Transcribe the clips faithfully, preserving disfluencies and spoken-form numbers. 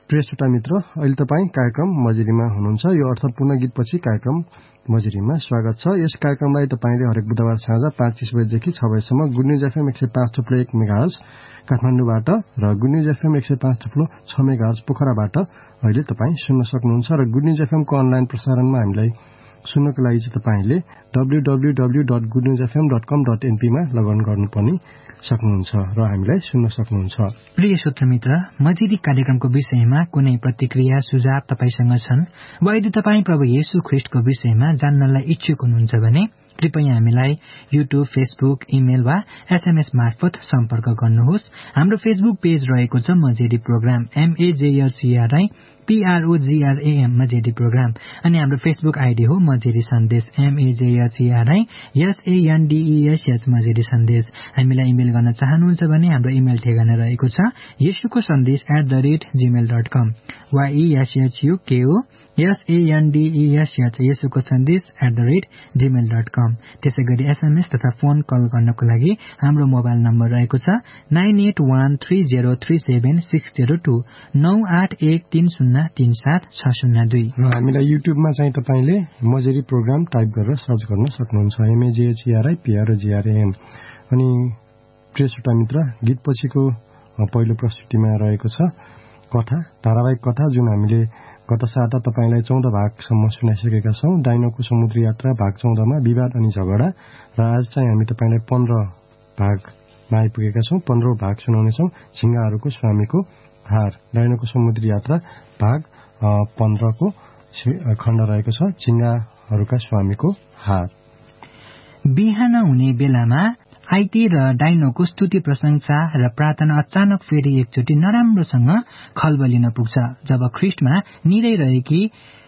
प्रिय श्रोता मित्र, अहिले तपाईँ कार्यक्रम मजिरीमा हुनुहुन्छ। यो अर्थपूर्ण गीतपछि कार्यक्रम मजिरीमा स्वागत छ। यस कार्यक्रमलाई तपाईँले हरेक बुधबार साँझ पाँच तीस बजेदेखि छ बजेसम्म गुड न्युज एफएम एक सय पाँच थुप्रो एक मेगाहर्ज काठमाडौँबाट र गुड न्युज एफएम एक सय पाँच थुप्रो छ मेगाहर्ज पोखराबाट अहिले तपाईँ सुन्न सक्नुहुन्छ। र गुड न्युज एफएमको अनलाइन प्रसारणमा हामीलाई सुन्नको लागि चाहिँ तपाईँले W W W dot good news FM dot कम डट एनपीमा लगन गर्नु पनि सक्नुहुन्छ र हामीलाई सुन्न सक्नुहुन्छ। प्रिय श्रोता मित्र, मजिरी कार्यक्रमको विषयमा कुनै प्रतिक्रिया सुझाव तपाईसँग छन् वा यदि तपाईँ प्रभु येशू ख्रीष्टको विषयमा जान्नलाई इच्छुक हुनुहुन्छ भने कृपया हामीलाई युट्युब, फेसबुक, इमेल वा एसएमएस मार्फत सम्पर्क गर्नुहोस्। हाम्रो फेसबुक पेज रहेको छ मजेरी प्रोग्राम, एमएजेएलसीआरआई पीआरओजीआरएएम मजेरी प्रोग्राम, अनि हाम्रो फेसबुक आइडी हो मजेरी सन्देश, एमएजेएलसीआरआई एसएएनडीईएसएस मजेरी सन्देश। हामीलाई इमेल गर्न चाहनुहुन्छ भने हाम्रो इमेल ठेगाना रहेको छ येशूको सन्देश at the rate Gmail dot कम वा इएसएचयुकेओ एसएएनडीईएसएच येशूको सन्देश at the rate Gmail dot कम। त्यसै गरी एसएमएस तथा फोन कल गर्नको लागि हाम्रो मोबाइल नम्बर रहेको छ nine at one three zero three seven six zero two नौ आठ एक तीन शून्य तीन सात छ शून्य दुई। र हामीलाई युट्युबमा चाहिँ तपाईँले मजेरी प्रोग्राम टाइप गरेर सर्च गर्न सक्नुहुन्छ, एमएजेएचईआरआई पीआरओजीआरएएम। अनि प्रिय श्रोता मित्र, गीत पछिको पहिलो प्रस्तुतिमा रहेको छ कथा, धारावाहिक कथा, जुन हामीले गत साता तपाईँलाई चौध भागसम्म सुनाइसकेका छौँ। डाइनोको समुद्री यात्रा भाग चौधमा विवाद अनि झगडा, र आज चाहिँ हामी तपाईँलाई पन्ध्र भागमा आइपुगेका छौँ। पन्ध्रौं भाग सुनाउनेछौँ, झिङ्गाहरूको स्वामीको हार। डाइनोको समुद्री यात्रा भाग पन्ध्रको खण्ड रहेको छ, झिङ्गाहरूका स्वामीको हार। बिहान हुने बेलामा आइते र डाइनोको स्तुति प्रशंसा र प्रार्थना अचानक फेरि एकचोटि नराम्रोसँग खलबलिन पुग्छ जब ख्रीष्टमा निरैरहेकी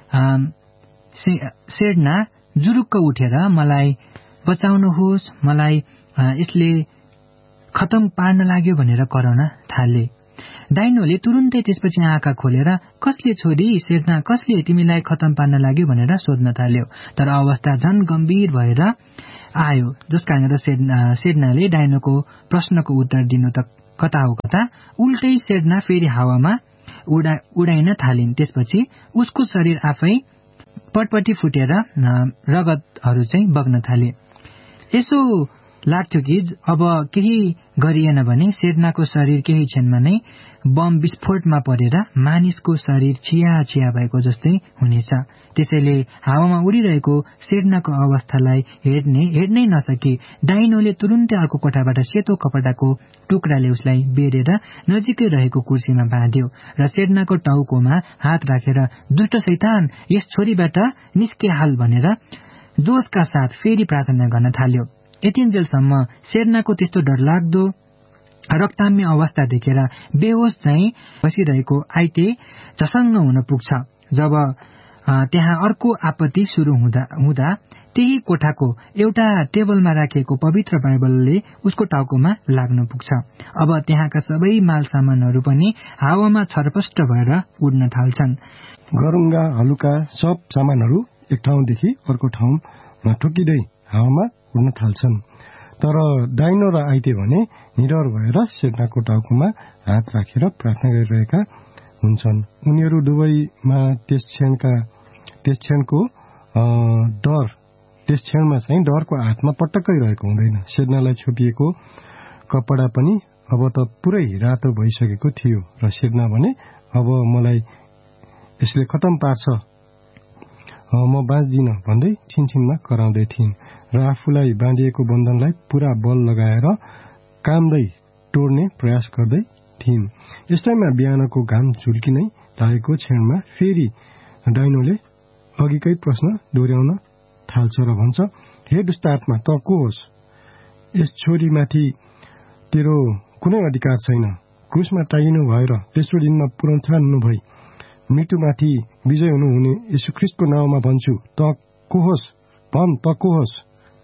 सेड्ना जुरुक्क उठेर मलाई बचाउनुहोस्, मलाई यसले खतम पार्न लाग्यो भनेर कराउन थाले। डाइनोले तुरुन्तै त्यसपछि आँखा खोलेर कसले छोरी सेड्ना, कसले तिमीलाई खतम पार्न लाग्यो भनेर सोध्न थाल्यो। तर अवस्था झन गम्भीर भएर आयो, जस कारणले सेड्ना सेड्नाले डाइनोको प्रश्नको उत्तर दिनु त कता हो कता, उल्टै सेड्ना फेरि हावामा उडा उडाइन थालिन्। त्यसपछि उसको शरीर आफै पटपटी फुटेर रगतहरू चाहिँ बग्न थाले। यसो लाग्थ्यो कि अब केही गरिएन भने सेड्नाको शरीर केही क्षणमा नै बम विस्फोटमा परेर मानिसको शरीर छिया छिया भएको जस्तै हुनेछ। त्यसैले हावामा उडिरहेको सेड्नाको अवस्थालाई हेर्ने हेर्नै नसकी डाइनोले तुरुन्तै अर्को कोठाबाट सेतो कपडाको टुक्राले उसलाई बेरेर नजिकै रहेको कुर्सीमा बाँध्यो र सेड्नाको टाउकोमा हात राखेर दुष्ट शैतान, यस छोरीबाट निस्किहाल भनेर जोसका साथ फेरि प्रार्थना गर्न थाल्यो। यतिन्जेलसम्म सेड्नाको त्यस्तो डरलाग्दो रक्ताम्य अवस्था देखेर बेहोस चाहिँ बसिरहेको आइते झसङ्ग हुन पुग्छ। जब त्यहाँ अर्को आपत्ति सुरु हुँदा हुँदा त्यही कोठाको एउटा टेबलमा राखिएको पवित्र बाइबलले उसको टाउकोमा लाग्न पुग्छ। अब त्यहाँका सबै माल सामानहरू पनि हावामा छरपष्ट भएर उड्न थाल्छन्। गरुङ्गा हलुका सब सामानहरू एक ठाउँदेखि अर्को ठाउँमा ठोकिँदै हावामा उड्न थाल्छन्। तर डाइनो र आइते भने निडर भएर सेड्नाको टाउकोमा हात राखेर प्रार्थना गरिरहेका हुन्छन्। उनीहरू दुवैमा त्यस क्षणका त्यस क्षणको डर त्यस क्षणमा चाहिँ डरको हातमा पटक्कै रहेको हुँदैन। सेड्नालाई छोपिएको कपडा पनि अब त पुरै रातो भइसकेको थियो र सेड्ना भने अब मलाई यसले खतम पार्छ, म बाँच्दिन भन्दै छिनछिनमा कराउँदै थिइन् र आफूलाई बाँधिएको बन्धनलाई पूरा बल लगाएर काम्दै तोड्ने प्रयास गर्दै थिइन्। यस्तैमा बिहानको घाम झुल्किनै लागेको क्षणमा फेरि डाइनोले अघिकै प्रश्न दोहोऱ्याउन थाल्छ र भन्छ, हे दुष्ट आत्मा, त को होस्? यस छोरीमाथि तेरो कुनै अधिकार छैन। क्रुसमा टाँगिनु भएर तेस्रो दिनमा पुनरुत्थान भई मृत्युमाथि विजय हुनुहुने येशू ख्रीष्टको नाउँमा भन्छु, त को होस्? भन, त को होस्?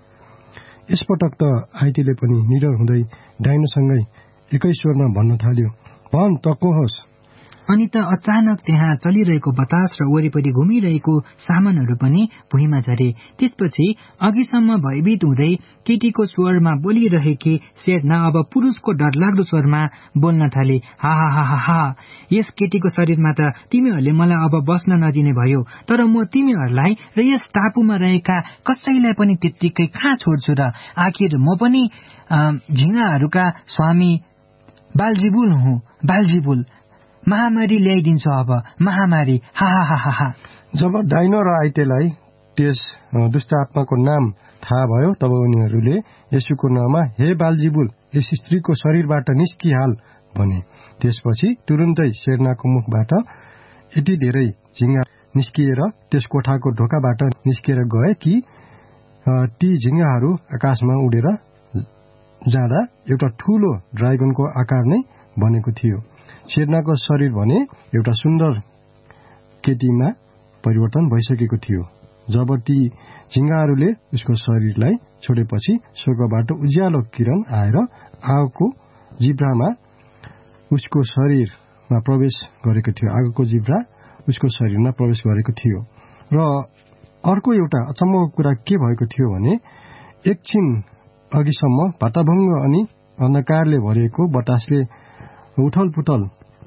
यसपटक त आइतीले पनि निडर हुँदै डाइनोसँगै एकै स्वरमा भन्न थाल्यो, भन, त को होस्? अनि त अचानक त्यहाँ चलिरहेको बतास र वरिपरि घुमिरहेको सामानहरू पनि भुइँमा झरे। त्यसपछि अघिसम्म भयभीत हुँदै केटीको स्वरमा बोलिरहेकी शेरना अब पुरुषको डरलाग्दो स्वरमा बोल्न थाले। हा हा हा हा हा, यस केटीको शरीरमा त तिमीहरूले मलाई अब बस्न नदिने भयो, तर म तिमीहरूलाई र यस टापुमा रहेका कसैलाई पनि त्यत्तिकै कहाँ छोड्छु र? आखिर म पनि झिंगाहरूका स्वामी बालजिबुल हुँ। बालजिबुल, महामारी ल्याइदिन्छु अब, महामारी। हा हा हा हा हा। जब डाइनो र आइतेलाई त्यस दुष्ट आत्माको नाम थाहा भयो, तब उनीहरूले येशूको नाममा हे बालजिबुल, यस स्त्रीको शरीरबाट निस्किहाल भने। त्यसपछि तुरुन्तै शेरनाको मुखबाट यति धेरै झिंगा निस्किएर त्यस कोठाको ढोकाबाट निस्किएर गए कि ती झिंगाहरू आकाशमा उडेर जाँदा एउटा ठूलो ड्राइगनको आकार नै बनेको थियो। शेरनाको शरीर भने एउटा सुन्दर केटीमा परिवर्तन भइसकेको थियो। जब ती झिंगाहरूले उसको शरीरलाई छोडेपछि स्वर्गबाट उज्यालो किरण आएर आगोको जिब्रामा उसको शरीरमा प्रवेश गरेको थियो। आगोको जिब्रा उसको शरीरमा प्रवेश गरेको थियो। र अर्को एउटा अचम्मको कुरा के भएको थियो भने एकछिन अघिसम्म भाताभङ्ग अनि अन्धकारले भरिएको बतासले उथल पुथल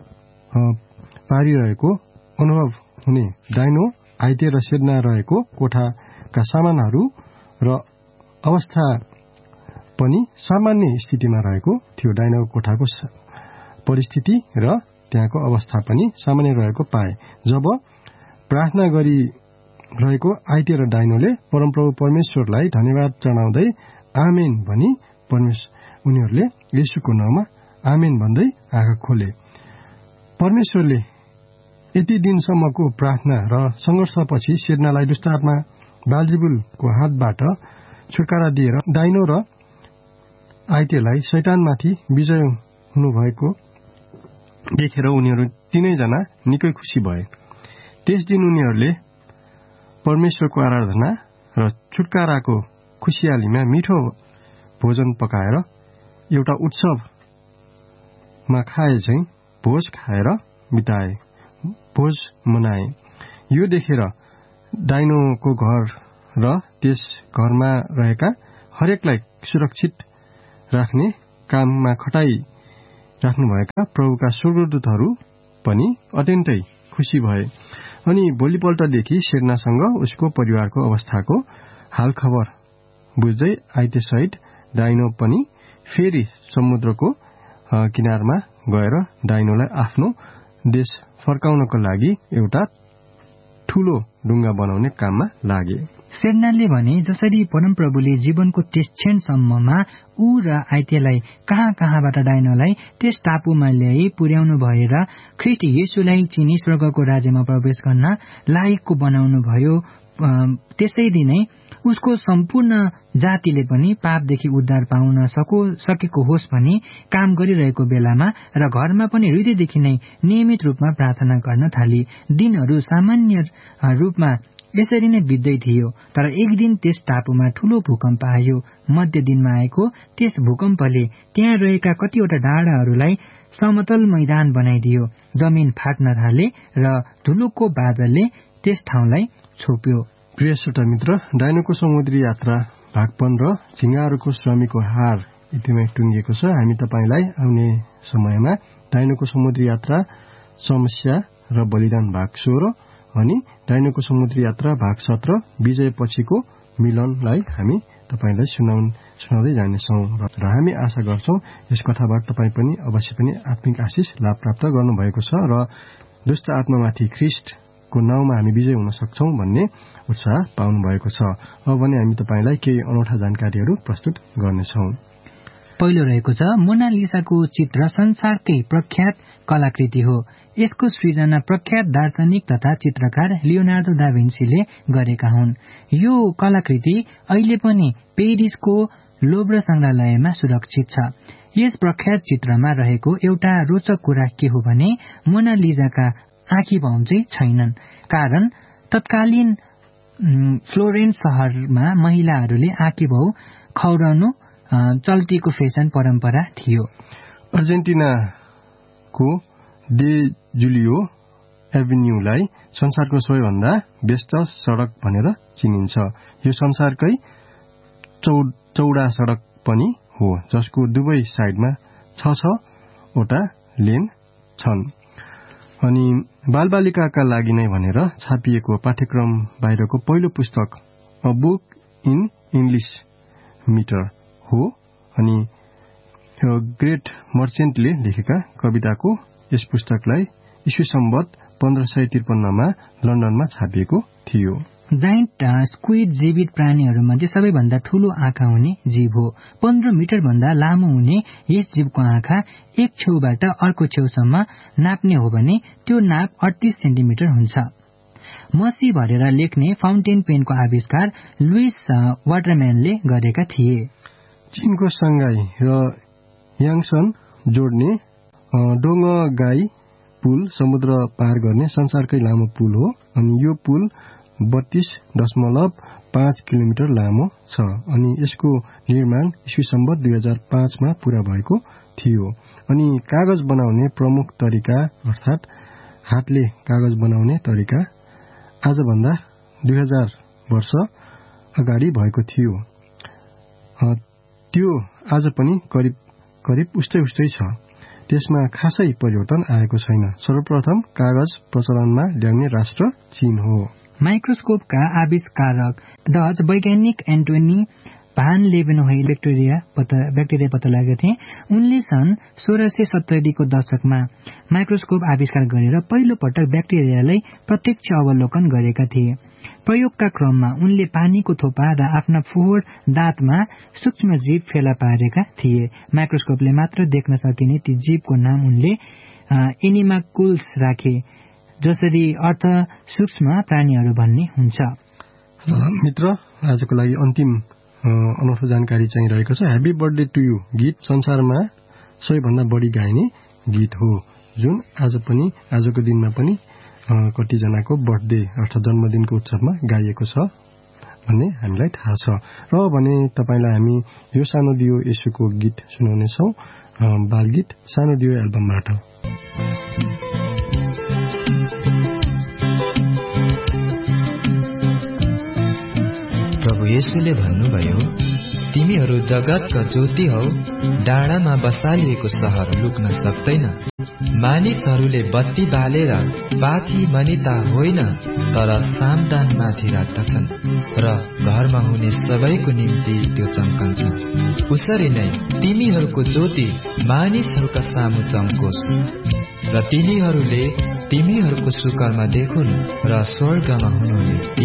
पारिरहेको अनुभव हुने डाइनो, आइते र शेरना रहेको कोठाका सामानहरू र अवस्था पनि सामान्य स्थितिमा रहेको थियो। डाइनोको कोठाको परिस्थिति र त्यहाँको अवस्था पनि सामान्य रहेको पाए। जब प्रार्थना गरी रहेको आइते र डाइनोले परमप्रभु परमेश्वरलाई धन्यवाद चढाउँदै आमेन भनी परमेश्वर उनीहरूले येशूको नाममा आमेन भन्दै आँखा खोले। परमेश्वरले यति दिनसम्मको प्रार्थना र संघर्षपछि शेरनालाई दुष्ट आत्मा बालजिबुलको हातबाट छुटकारा दिएर डाइनो र आइतेलाई शैतानमाथि विजय हुनुभएको देखेर उनीहरू तीनैजना निकै खुसी भए। त्यस दिन उनीहरूले परमेश्वरको आराधना र छुटकाराको खुसियालीमा मिठो भोजन पकाएर एउटा उत्सवमा खाए झैं भोज खाएर बिताए, भोज मनाए। यो देखेर डाइनोको घर र त्यस घरमा रहेका हरेकलाई सुरक्षित राख्ने काममा खटाई राख्नुभएका प्रभुका स्वर्गदूतहरू पनि अत्यन्तै खुसी भए। अनि भोलिपल्टदेखि शेरनासँग उसको परिवारको अवस्थाको हालखबर बुझ्दै आइतेसहित डाइनो पनि फेरि समुद्रको किनारमा गएर डाइनोलाई आफ्नो देश फर्काउनको लागि एउटा ठूलो ढुङ्गा बनाउने काममा लागे। शेरनाले भने जसरी परमप्रभुले जीवनको त्यस क्षणसम्ममा ऊ र आइतेलाई कहाँ कहाँबाट डाइनोलाई त्यस टापुमा ल्याई पुर्याउनु भएर ख्रीष्ट येशूलाई चिनी स्वर्गको राज्यमा प्रवेश गर्न लायकको बनाउनु भयो, त्यसै दिनै उसको सम्पूर्ण जातिले पनि पापदेखि उद्धार पाउन सको सकेको होस् भनी काम गरिरहेको बेलामा र घरमा पनि हृदयदेखि नै नियमित रूपमा प्रार्थना गर्न थाली। दिनहरू सामान्य रूपमा यसरी नै बित्दै थियो। तर एक दिन त्यस टापुमा ठूलो भूकम्प आयो। मध्य दिनमा आएको त्यस भूकम्पले त्यहाँ रहेका कतिवटा डाँडाहरूलाई समतल मैदान बनाइदियो। जमिन फाट्न थाले र धुलोको बादलले त्यस ठाउँलाई छोप्यो। प्रिय श्रोता मित्र, डाइनोको समुद्री यात्रा भाग पन्ध्र झिंगाहरूको स्वामीको हार यतिमै टुङ्गिएको छ। हामी तपाईलाई आउने समयमा डाइनोको समुद्री यात्रा समस्या र बलिदान भाग सोह्र अनि डाइनोको समुद्री यात्रा भाग सत्र विजय पछिको मिलनलाई हामी तपाईलाई सुनाउन सुनाउँदै जानेछौँ र हामी आशा गर्छौं यस कथाबाट तपाईँ पनि अवश्य पनि आत्मिक आशिष लाभ प्राप्त गर्नुभएको छ र दुष्ट आत्मामाथि ख्रीष्टको नाउँमा हामी विजय हुन सक्छौं भन्ने उत्साह पाउनु भएको छ। अब भने हामी तपाईलाई केही अनौठा जानकारीहरू प्रस्तुत गर्नेछौं। पहिलो रहेको छ मोनालिसाको चित्र संसारकै प्रख्यात कलाकृति हो। यसको सृजना प्रख्यात दार्शनिक तथा चित्रकार लियोनार्दो दा भिन्सीले गरेका हुन्। यो कलाकृति अहिले पनि पेरिसको लोभ्र संग्रहालयमा सुरक्षित छ। यस प्रख्यात चित्रमा रहेको एउटा रोचक कुरा के हो भने मोनालिसाका आँखी भाउँ चाहिँ छैनन्। कारण तत्कालीन फ्लोरेन्स शहरमा महिलाहरूले आँखी भाउ खौराउनु चल्तीको फेसन परम्परा थियो। अर्जेन्टिनाको डे जुलियो एभिन्यूलाई संसारको सबैभन्दा व्यस्त सडक भनेर चिनिन्छ। यो संसारकै चौडा सडक पनि हो, जसको दुवै साइडमा छ छ वटा लेन छन्। अनि बालबालिकाका लागि नै भनेर छापिएको पाठ्यक्रम बाहिरको पहिलो पुस्तक a book in English metre हो। अनि ग्रेट मर्चेन्टले लेखेका कविताको यस पुस्तकलाई ईस्वी सम्वत पन्ध्र सय त्रिपन्नमा लन्डनमा छापिएको थियो। जाइन्ट स्क्विड जीवित प्राणीहरूमध्ये सबैभन्दा ठूलो आँखा हुने जीव हो। पन्ध्र मिटर भन्दा लामो हुने यस जीवको आँखा एक छेउबाट अर्को छेउसम्म नाप्ने हो भने त्यो नाप अडतीस सेन्टिमिटर हुन्छ। मसी भरेर लेख्ने फाउन्टेन पेनको आविष्कार लुइस वाटरम्यानले गरेका थिए। चीनको सङ्घाई र याङसन जोड्ने डोङगाई पुल समुद्र पार गर्ने संसारकै लामो पुल हो। अनि यो पुल बत्तीस दशमलव पाँच किलोमिटर लामो छ। अनि यसको निर्माण ईस्वी सम्वत दुई हजार पाँचमा पूरा भएको थियो। अनि कागज बनाउने प्रमुख तरिका अर्थात् हातले कागज बनाउने तरिका आजभन्दा दुई हजार वर्ष अगाडि भएको थियो। त्यो आज पनि करिब करिब उस्तै उस्तै छ। त्यसमा खासै परिवर्तन आएको छैन। सर्वप्रथम कागज प्रचलनमा ल्याउने राष्ट्र चीन हो। माइक्रोस्कोपका आविष्कारक डच वैज्ञानिक एन्टोनी भान लेवेनहोइले ब्याक्टेरिया पत्ता ब्याक्टेरिया पत्ता लागेका थिए। उनले सन् सोह्र सय सत्तरीको दशकमा माइक्रोस्कोप आविष्कार गरेर पहिलो पटक ब्याक्टेरियालाई प्रत्यक्ष अवलोकन गरेका थिए। प्रयोगका क्रममा उनले पानीको थोपा र आफ्ना फोहोर दाँतमा सूक्ष्म जीव फेला पारेका थिए। माइक्रोस्कोपले मात्र देख्न सकिने ती जीवको नाम उनले एनिमाकुल्स राखे, जसरी अर्थ सूक्ष्म प्राणीहरू भन्ने हुन्छ। मित्र, आजको लागि अन्तिम अनौठो जानकारी चाहिँ रहेको छ। ह्याप्पी बर्थडे टु यु गीत संसारमा सबैभन्दा बढी गाइने गीत हो, जुन आज पनि आजको दिनमा पनि कतिजनाको बर्थडे अर्थात् जन्मदिनको उत्सवमा गाइएको छ भन्ने हामीलाई थाहा छ। र भने तपाईँलाई हामी यो सानो दियो यसुको गीत सुनाउनेछौँ, बालगीत सानो दियो एल्बमबाट। प्रभु येशूले भन्नुभयो, तिमीहरू जगतका ज्योति हौ, डाँडामा बसालिएको सहर लुक्न सक्दैन। मानिसहरूले बत्ती बालेर पाथी मनिता होइन, तर सामदानमाथि राख्दछन् र घरमा हुने सबैको निम्ति त्यो चम्कन्छ। उसरी नै तिमीहरूको ज्योति मानिसहरूका सामु चम्कोस् र तिनीहरूले तिमीहरूको सुकर्म देखुन् र स्वर्गमा हुनुहुने